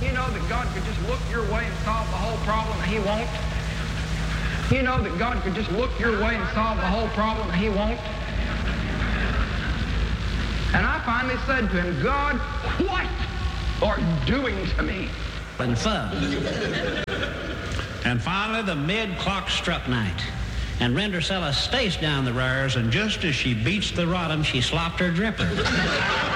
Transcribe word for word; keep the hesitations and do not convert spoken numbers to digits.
You know that God could just look your way and solve the whole problem, and he won't. You know that God could just look your way and solve the whole problem, and he won't. And I finally said to him, God, what are you doing to me? And fun. And finally, the mid-clock struck night. And Rendersella stays down the rars, and just as she beats the rodham, she slopped her dripper.